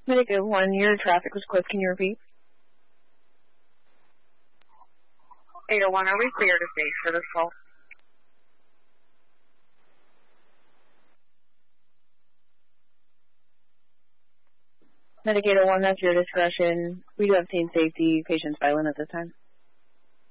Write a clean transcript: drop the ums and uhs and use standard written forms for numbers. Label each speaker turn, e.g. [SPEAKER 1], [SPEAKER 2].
[SPEAKER 1] Medicaid 1, your traffic was close. Can you repeat?
[SPEAKER 2] 801, are we clear to stage for this call?
[SPEAKER 1] Medicaid 1, that's your discretion. We do have team safety. Patients violent at this time.